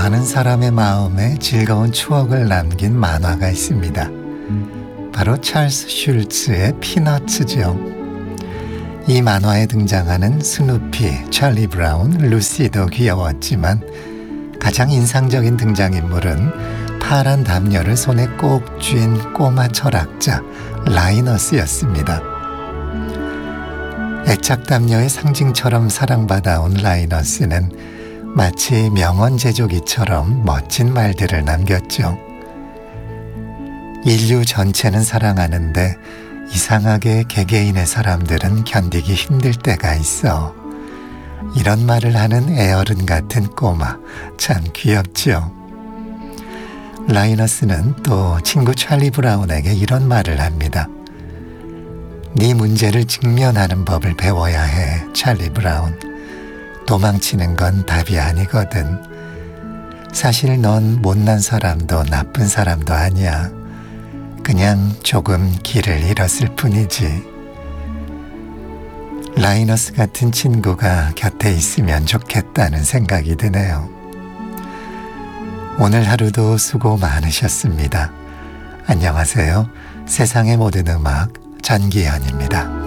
많은 사람의 마음에 즐거운 추억을 남긴 만화가 있습니다. 바로 찰스 슐츠의 피너츠죠. 이 만화에 등장하는 스누피, 찰리 브라운, 루시도 귀여웠지만 가장 인상적인 등장인물은 파란 담요를 손에 꼭 쥔 꼬마 철학자 라이너스였습니다. 애착 담요의 상징처럼 사랑받아온 라이너스는 마치 명언 제조기처럼 멋진 말들을 남겼죠. 인류 전체는 사랑하는데 이상하게 개개인의 사람들은 견디기 힘들 때가 있어. 이런 말을 하는 애어른 같은 꼬마, 참 귀엽죠. 라이너스는 또 친구 찰리 브라운에게 이런 말을 합니다. 네 문제를 직면하는 법을 배워야 해, 찰리 브라운. 도망치는 건 답이 아니거든. 사실 넌 못난 사람도 나쁜 사람도 아니야. 그냥 조금 길을 잃었을 뿐이지. 라이너스 같은 친구가 곁에 있으면 좋겠다는 생각이 드네요. 오늘 하루도 수고 많으셨습니다. 안녕하세요. 세상의 모든 음악 전기현입니다.